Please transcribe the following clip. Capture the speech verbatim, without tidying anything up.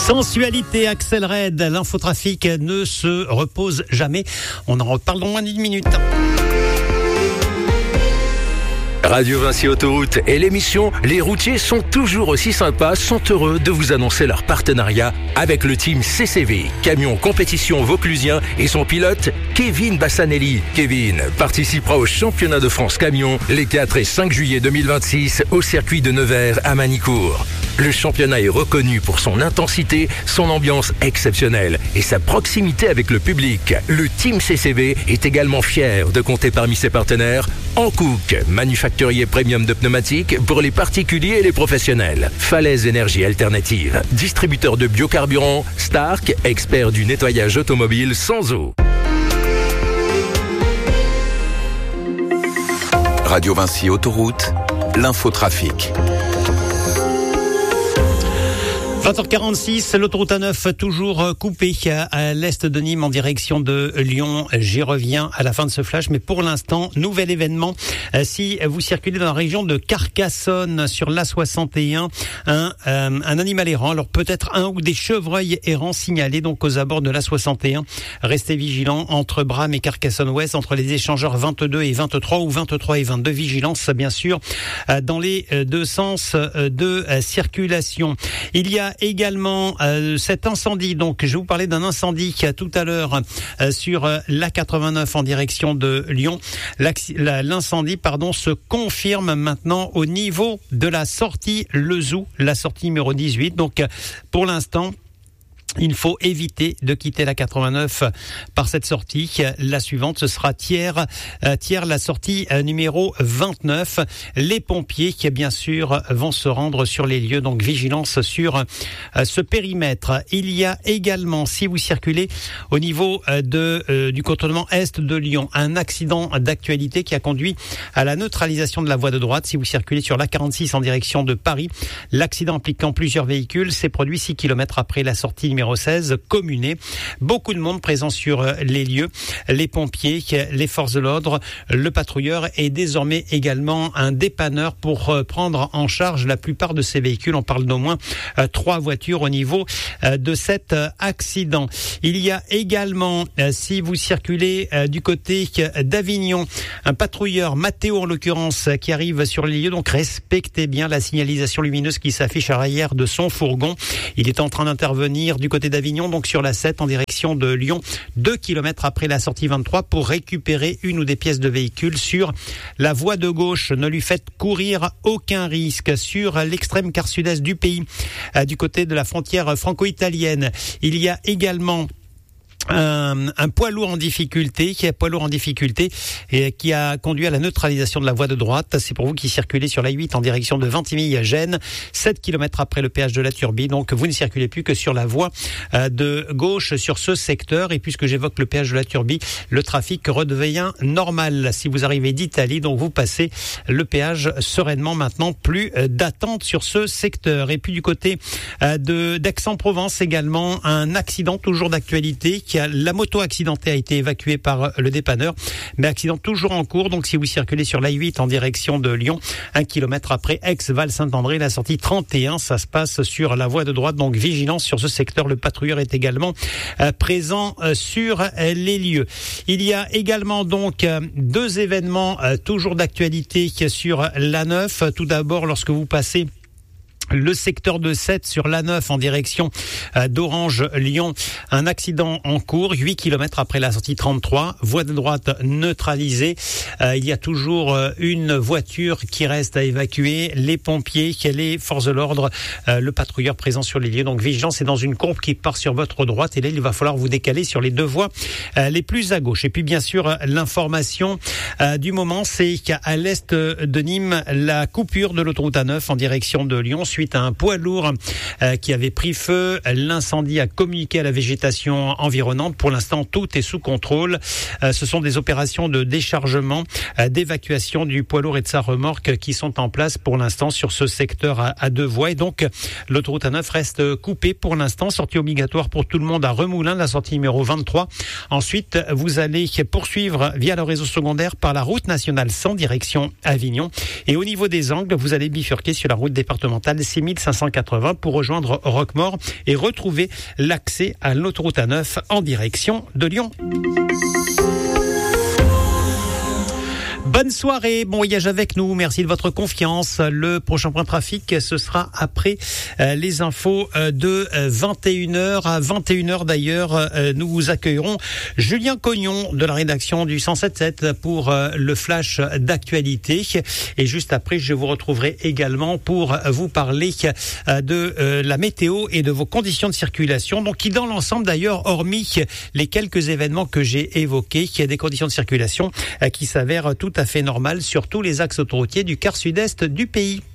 Sensualité, Axel Red, l'infotrafic ne se repose jamais. On en reparle dans moins d'une minute. Radio Vinci Autoroute et l'émission Les routiers sont toujours aussi sympas sont heureux de vous annoncer leur partenariat avec le team C C V, camion compétition vauclusien et son pilote Kevin Bassanelli. Kevin participera au championnat de France camion les quatre et cinq juillet deux mille vingt-six au circuit de Nevers à Manicourt. Le championnat est reconnu pour son intensité, son ambiance exceptionnelle et sa proximité avec le public. Le team C C V est également fier de compter parmi ses partenaires Hankook, manufacturier premium de pneumatiques pour les particuliers et les professionnels. Falaise Énergie Alternative, distributeur de biocarburant. Stark, expert du nettoyage automobile sans eau. Radio Vinci Autoroute, l'infotrafic. vingt heures quarante-six, l'autoroute A neuf toujours coupée à l'est de Nîmes en direction de Lyon. J'y reviens à la fin de ce flash, mais pour l'instant, nouvel événement. Si vous circulez dans la région de Carcassonne sur l'A soixante et un, un, euh, un animal errant, alors peut-être un ou des chevreuils errants signalés donc aux abords de l'A soixante et un. Restez vigilants entre Bram et Carcassonne-Ouest, entre les échangeurs vingt-deux et vingt-trois ou vingt-trois et vingt-deux. Vigilance bien sûr dans les deux sens de circulation. Il y a également euh, cet incendie, donc je vais vous parler d'un incendie qui a tout à l'heure euh, sur euh, l'A quatre-vingt-neuf en direction de Lyon. L'acc- la, l'incendie pardon, se confirme maintenant au niveau de la sortie Lezou, la sortie numéro dix-huit. Donc euh, pour l'instant, il faut éviter de quitter la quatre-vingt-neuf par cette sortie. La suivante, ce sera Thiers, euh, Thiers, la sortie euh, numéro vingt-neuf. Les pompiers, qui bien sûr vont se rendre sur les lieux, donc vigilance sur euh, ce périmètre. Il y a également, si vous circulez au niveau euh, de euh, du contournement est de Lyon, un accident d'actualité qui a conduit à la neutralisation de la voie de droite. Si vous circulez sur l'A quarante-six en direction de Paris, l'accident impliquant plusieurs véhicules s'est produit six kilomètres après la sortie numéro seize, Communé. Beaucoup de monde présent sur les lieux. Les pompiers, les forces de l'ordre, le patrouilleur et désormais également un dépanneur pour prendre en charge la plupart de ces véhicules. On parle d'au moins trois voitures au niveau de cet accident. Il y a également, si vous circulez du côté d'Avignon, un patrouilleur, Mathéo en l'occurrence, qui arrive sur les lieux. Donc respectez bien la signalisation lumineuse qui s'affiche à l'arrière de son fourgon. Il est en train d'intervenir du côté d'Avignon, donc sur la sept en direction de Lyon, deux kilomètres après la sortie vingt-trois pour récupérer une ou des pièces de véhicule sur la voie de gauche. Ne lui faites courir aucun risque. Sur l'extrême quart sud-est du pays, euh, du côté de la frontière franco-italienne, il y a également Un, un poids lourd en difficulté, qui est poids lourd en difficulté et qui a conduit à la neutralisation de la voie de droite. C'est pour vous qui circulez sur l'A huit en direction de Vintimille à Gênes, sept kilomètres après le péage de la Turbie. Donc vous ne circulez plus que sur la voie euh, de gauche sur ce secteur. Et puisque j'évoque le péage de la Turbie, le trafic redevient normal. Si vous arrivez d'Italie, donc vous passez le péage sereinement maintenant, plus euh, d'attente sur ce secteur. Et puis du côté euh, de d'Aix-en-Provence également, un accident toujours d'actualité. Qui a, la moto accidentée a été évacuée par le dépanneur, mais accident toujours en cours. Donc si vous circulez sur l'A huit en direction de Lyon, un kilomètre après Aix-Val-Saint-André, la sortie trente et un, ça se passe sur la voie de droite. Donc vigilance sur ce secteur. Le patrouilleur est également euh, présent euh, sur euh, les lieux. Il y a également donc euh, deux événements euh, toujours d'actualité sur l'A neuf. Tout d'abord, lorsque vous passez le secteur de sept sur l'A neuf en direction euh, d'Orange-Lyon, un accident en cours, huit kilomètres après la sortie trente-trois, voie de droite neutralisée. Euh, il y a toujours euh, une voiture qui reste à évacuer, les pompiers, les forces de l'ordre, euh, le patrouilleur présent sur les lieux. Donc vigilance, c'est dans une courbe qui part sur votre droite et là il va falloir vous décaler sur les deux voies euh, les plus à gauche. Et puis bien sûr, l'information euh, du moment, c'est qu'à l'est de Nîmes, la coupure de l'autoroute A neuf en direction de Lyon suite à un poids lourd euh, qui avait pris feu. L'incendie a communiqué à la végétation environnante. Pour l'instant, tout est sous contrôle. Euh, ce sont des opérations de déchargement, euh, d'évacuation du poids lourd et de sa remorque qui sont en place pour l'instant sur ce secteur à, à deux voies. Et donc, l'autoroute A neuf reste coupée pour l'instant. Sortie obligatoire pour tout le monde à Remoulins, la sortie numéro vingt-trois. Ensuite, vous allez poursuivre via le réseau secondaire par la route nationale cent direction Avignon. Et au niveau des angles, vous allez bifurquer sur la route départementale six mille cinq cent quatre-vingts pour rejoindre Roquemaure et retrouver l'accès à l'autoroute A neuf en direction de Lyon. Bonne soirée, bon voyage avec nous, merci de votre confiance. Le prochain point trafic, ce sera après euh, les infos euh, de euh, vingt et une heures. À vingt et une heures d'ailleurs, euh, nous vous accueillerons Julien Cognon de la rédaction du cent sept sept pour euh, le flash d'actualité. Et juste après, je vous retrouverai également pour vous parler euh, de euh, la météo et de vos conditions de circulation. Donc qui dans l'ensemble d'ailleurs, hormis les quelques événements que j'ai évoqués, qui a des conditions de circulation euh, qui s'avèrent tout à fait normal sur tous les axes autoroutiers du quart sud-est du pays.